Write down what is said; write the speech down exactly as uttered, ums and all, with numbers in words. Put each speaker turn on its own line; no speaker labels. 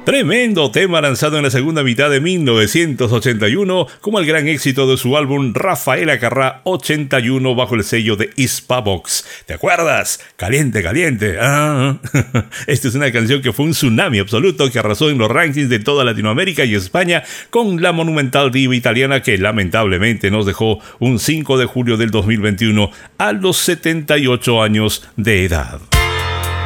Tremendo tema lanzado en la segunda mitad de mil novecientos ochenta y uno como el gran éxito de su álbum Rafaela Carrá ochenta y uno bajo el sello de Hispavox. ¿Te acuerdas? Caliente, caliente. Ah. Esta es una canción que fue un tsunami absoluto que arrasó en los rankings de toda Latinoamérica y España con la monumental diva italiana que lamentablemente nos dejó un cinco de julio del dos mil veintiuno a los setenta y ocho años de edad.